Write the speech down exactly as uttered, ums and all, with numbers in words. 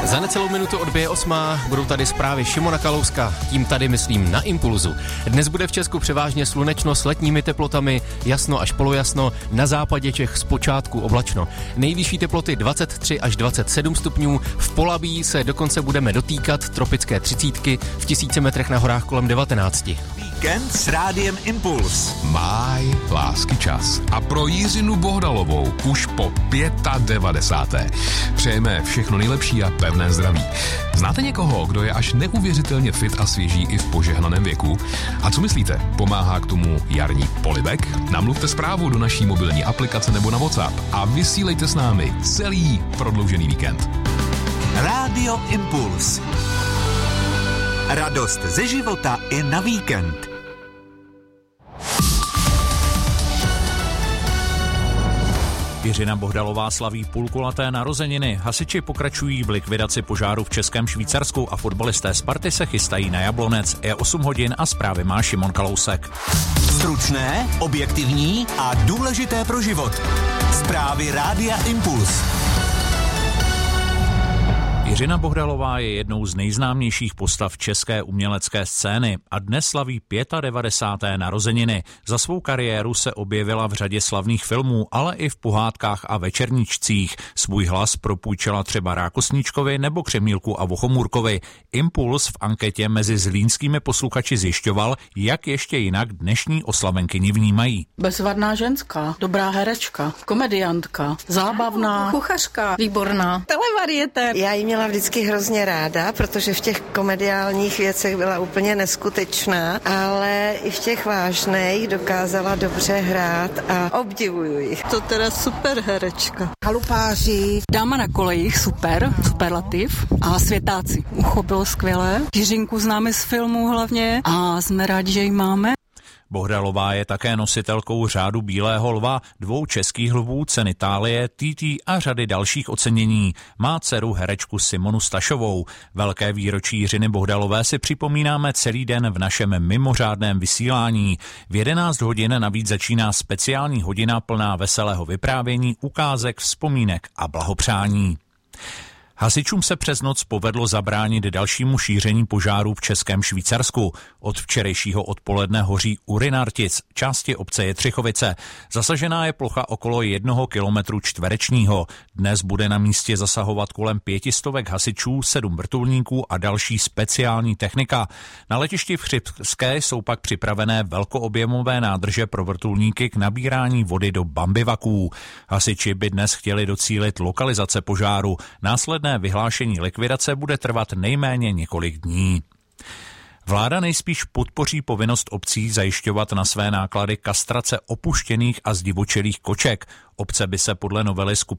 Za necelou minutu odbije osmá, budou tady zprávy Šimona Kalouska, tím tady myslím na Impulzu. Dnes bude v Česku převážně slunečno s letními teplotami, jasno až polojasno, na západě Čech zpočátku oblačno. Nejvyšší teploty dvacet tři až dvacet sedm stupňů, v Polabí se dokonce budeme dotýkat tropické třicítky, v tisíci metrech na horách kolem devatenácti. Víkend s Rádiem Impuls. Máj, lásky čas. A pro Jiřinu Bohdalovou už po devadesáté páté přejeme všechno nejlepší a pevné zdraví. Znáte někoho, kdo je až neuvěřitelně fit a svěží i v požehnaném věku? A co myslíte, pomáhá k tomu jarní polibek? Namluvte zprávu do naší mobilní aplikace nebo na WhatsApp a vysílejte s námi celý prodloužený víkend. Rádio Impuls. Radost ze života i na víkend. Jiřina Bohdalová slaví půlkulaté narozeniny, hasiči pokračují v likvidaci požáru v Českém Švýcarsku a fotbalisté Sparty se chystají na Jablonec. Je osm hodin a zprávy má Šimon Kalousek. Stručné, objektivní a důležité pro život. Zprávy Rádia Impuls. Jiřina Bohdalová je jednou z nejznámějších postav české umělecké scény a dnes slaví devadesáté páté narozeniny. Za svou kariéru se objevila v řadě slavných filmů, ale i v pohádkách a večerníčcích. Svůj hlas propůjčila třeba Rákosníčkovi nebo Křemílku a Vochomůrkovi. Impuls v anketě mezi zlínskými posluchači zjišťoval, jak ještě jinak dnešní oslavenkyni vnímají. Bezvadná ženská, dobrá herečka, komediantka, zábavná, kuchařka, výborná, televarieté. Já jí měla vždycky hrozně ráda, protože v těch komediálních věcech byla úplně neskutečná, ale i v těch vážných dokázala dobře hrát a obdivuju ji. To teda super herečka. Halupáři. Dáma na kolejích, super, superlativ. A Světáci. Ucho bylo skvělé. Jiřinku známe z filmů hlavně a jsme rádi, že ji máme. Bohdalová je také nositelkou řádu Bílého lva, dvou českých lvů, ceny Itálie, T T a řady dalších ocenění. Má dceru herečku Simonu Stašovou. Velké výročí Jiřiny Bohdalové si připomínáme celý den v našem mimořádném vysílání. V jedenáct hodin navíc začíná speciální hodina plná veselého vyprávění, ukázek, vzpomínek a blahopřání. Hasičům se přes noc povedlo zabránit dalšímu šíření požáru v Českém Švýcarsku. Od včerejšího odpoledne hoří u Rynartic, části obce Jetřichovice. Zasažená je plocha okolo jednoho kilometru čtverečního. Dnes bude na místě zasahovat kolem pětistovek hasičů, sedm vrtulníků a další speciální technika. Na letišti v Chřibské jsou pak připravené velkoobjemové nádrže pro vrtulníky k nabírání vody do bambivaků. Hasiči by dnes chtěli docílit lokalizace požáru. Následně vyhlášení likvidace bude trvat nejméně několik dní. Vláda nejspíš podpoří povinnost obcí zajišťovat na své náklady kastrace opuštěných a zdivočelých koček. Obce by se podle novely